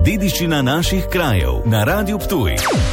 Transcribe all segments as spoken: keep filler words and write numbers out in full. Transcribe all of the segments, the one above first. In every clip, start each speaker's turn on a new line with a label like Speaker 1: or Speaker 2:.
Speaker 1: Dediščina naših krajev na Radiu Ptuj.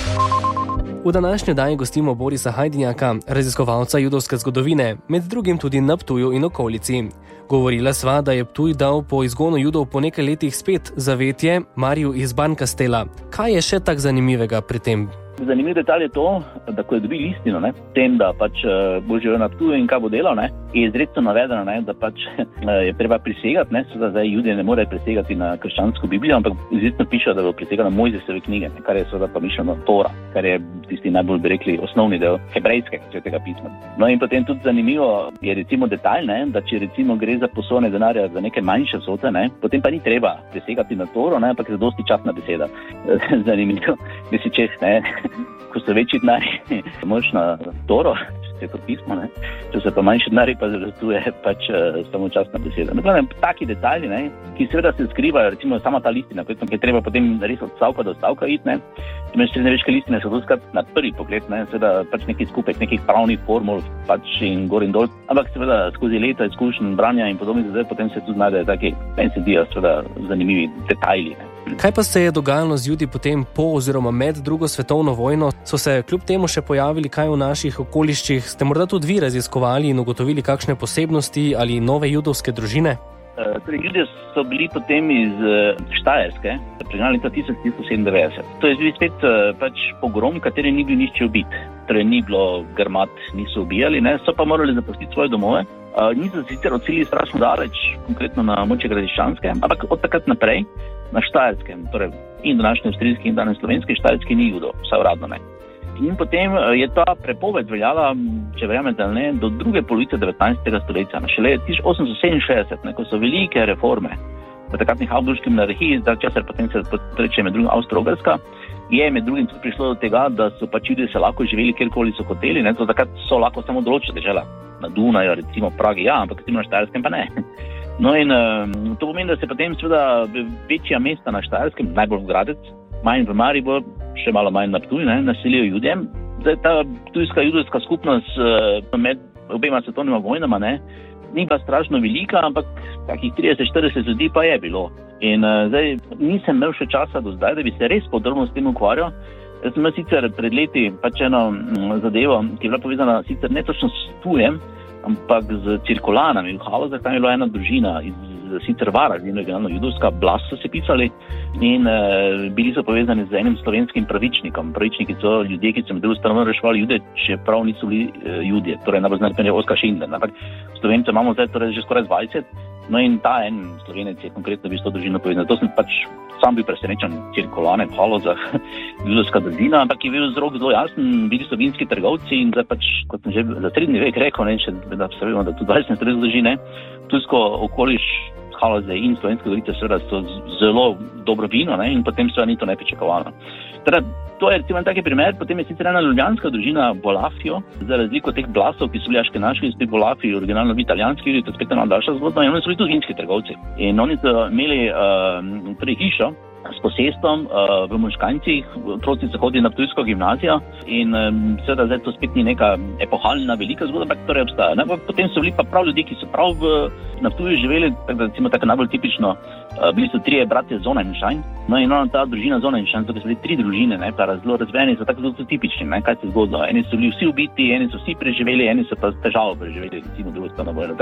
Speaker 2: V današnji dan gostimo Borisa Hajdinjaka, raziskovalca judovske zgodovine, med drugim tudi na Ptuju in okolici. Govorila sva, da je Ptuj dal po izgonu Judov po nekaj letih spet zavetje Mariju iz Bankastela. Kaj je še tak zanimivega pri tem?
Speaker 3: Zanimiv detalj je to, da ko je dobil listino, ne, tem, da pač bo živel na Ptuju in kaj bo delal, ne, je izrecno navedeno, ne, da pač je treba prisegati, ne, seveda zdaj Judje ne morejo prisegati na krščansko Biblijo, ampak izrecno piše, da bo prisegati na Mojzesove knjige, ne, kar je seveda pa mišljeno Tora, kar je tisti najbolj, bi rekli, osnovni del hebrejskega svetega pisma. No in potem tudi zanimivo je recimo detalj, ne, da če recimo gre za posojanje denarja za neke manjše vsote, ne, potem pa ni treba prisegati na Toro, ne, ampak je dosti častna beseda. Zanimivo, misli čeh, ne. Ko so večji denarji, mož na Toro, če se to pismo, ne? Če se pa manjši denarji, pa zvrstuje pač uh, samo častna beseda. Gledam, taki detalji, ne? Ki seveda se skrivajo, recimo sama ta listina, ki je treba potem res od stavka do stavka iti, ne? Imaš srednjeveške listine, so doskrat na prvi pogled, ne? Seveda pač neki skupek nekih pravnih formul, pač in gor in dol, ampak seveda skozi leta izkušenj branja in podobnih zadev, potem se tu znajdejo taki, meni se dijo seveda zanimivi detajli, ne?
Speaker 2: Kaj pa se je dogajalo z Judi potem po oziroma med drugo svetovno vojno? So se kljub temu še pojavili kaj v naših okoliščih? Ste morda tudi vi raziskovali in ugotovili kakšne posebnosti ali nove judovske družine?
Speaker 3: Uh, torej, Judje so bili potem iz uh, Štajerske, pregnali leta tisoč tristo sedemindevetdeset. To je bil spet uh, pač pogrom, kateri ni bil nišče ubit. Torej, ni bilo grmat, niso ubijali, ne? So pa morali zapustiti svoje domove. Uh, niso sicer odselili strašno daleč, konkretno na območje Gradiščanske, ampak od takrat naprej na Štajerskem, torej in današnji avstrijski in danes slovenski, Štajerski ni Judov, vsaj uradno ne. In potem je ta prepoved veljala, če verjamete ali ne, do druge polovice devetnajstega stoletja. Šele tisoč osemsto sedeminšestdeset, ne, ko so velike reforme v takratni Habsburški monarhiji, da česar potem se reče med drugim Avstro-Ogrska, je med drugim tudi prišlo do tega, da so pač Judje se lahko živeli kjerkoli so hoteli, ne, to takrat so lahko samo določene dežela. Na Dunaju, recimo Pragi, ja, ampak recimo na Štajerskem pa ne. No in uh, to pomeni, da se potem seveda večja mesta na Štajerskem, najbolj v Gradec, manj v Maribor, še malo manj na Ptuj, ne, naselijo Judjem. Zdaj ta ptujska judovska skupnost uh, med obema svetovnima vojnama, ne, ni bila strašno velika, ampak takih trideset štirideset ljudi pa je bilo. In uh, zdaj nisem imel še časa do zdaj, da bi se res podrobno s tem ukvarjal. Jaz sem imel sicer pred leti pač eno m, zadevo, ki je bila povezana sicer ne točno s Ptujem, ampak z cirkulanami. V Halozah tam je bila ena družina iz sicer Vara, originalno judovska Blas so se pisali in e, bili so povezani z enim slovenskim pravičnikom. Pravičniki so ljudje, ki so med drugo strano reševali Jude, čeprav niso bili e, Judje. Torej najbolj znan je Oskar Schindler. Ampak Slovencev imamo zdaj torej že skoraj dvajset, no in ta en Slovenec je konkretno bil s to družino povezan. To sem pač sam bil presenečen, cirkulane v Halozah, judovska družina, ampak je bil vzrok zelo jasen, bili so vinski trgovci in zdaj pač, kot sem že za srednji vek rekel, ne, še, da se vemo, da tu dvajset trideset družine, tujsko okoliš Haloze in Slovenske Gorice seveda so zelo dobro vino, ne, in potem seveda ni to nepričakovano. Teda, to je recimo taki primer, potem je sicer ena ljubljanska družina Bolafio, za razliko teh Blasov, ki so bili aškenaški, spet Bolafio, originalno v italijanski, to je spet ena daljša zgodba, in oni so bili tudi vinski trgovci. In oni so imeli uh, torej hišo s posestvom uh, v Moškancih, otroci so hodili na ptujsko gimnazijo in um, seveda zdaj to spet ni neka epohalna velika zgodba, ampak torej obstaja. Ne? Potem so bili pa prav ljudje, ki so prav v, na Ptuju živeli, tako da recimo tako najbolj tipično, uh, bili so trije bratje Zonenschein, no in ona ta družina Zonenschein, so bili tri družine, ne, pa zelo razvejeni, so tako zelo tipični, ne, kaj se zgodilo. Eni so bili vsi ubiti, eni so vsi preživeli, eni so pa težavo preživeli, recimo drugo stano vojno.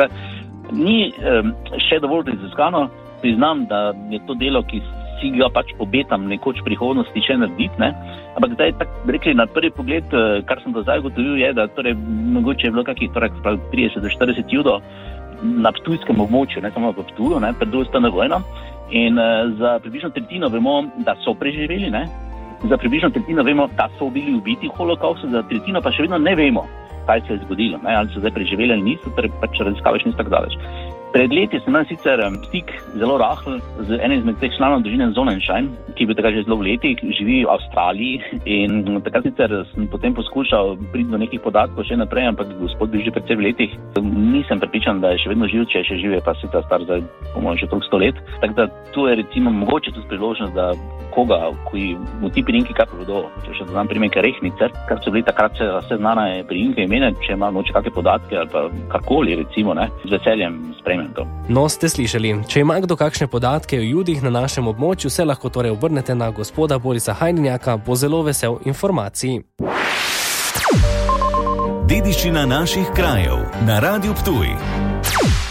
Speaker 3: Ni um, še dovolj raziskano, priznam, da je to delo, ki si ga pač obetam nekoč v prihodnosti še narediti, ne? Ampak zdaj tako rekli na prvi pogled, kar sem do zdaj ugotovil, je, da torej mogoče je bilo kakih torej, trideset do štirideset Judov na ptujskem območju, ne samo v Ptuju, ne, pred drugo svetovno vojno. In uh, za približno tretjino vemo, da so preživeli, ne? Za približno tretjino vemo, da so bili ubiti v holokaustu, za tretjino pa še vedno ne vemo, kaj se je zgodilo, ne? Ali so zdaj preživeli ali niso, torej pač raziskave še niso tako daleč. Pred leti sem imel sicer stik zelo rahl z enim izmed teh članov družine Zonenschein, ki je bil takrat že zelo v letih, živi v Avstraliji in takrat sicer sem potem poskušal priti do nekih podatkov še naprej, ampak gospod bi že precej v letih. Nisem prepričan, da je še vedno živ, če je še živ, pa se ta star zdaj, po mojem, že okrog sto let. Tako da tu je recimo mogoče tudi priložnost, da koga, koji mu ti priimki kaj povedo. Če še dodam priimke Rehnicer, kar so bili takrat vse znane priimke imene, če ima moče kakšne podatke ali pa karkoli, recimo, ne, z veseljem sprejmem to.
Speaker 2: No, ste slišali. Če ima kdo kakšne podatke o Judih na našem območju, se lahko torej obrnete na gospoda Borisa Hajdinjaka, bo zelo vesel informacij.
Speaker 1: Dediščina naših krajev na Radiu Ptuj.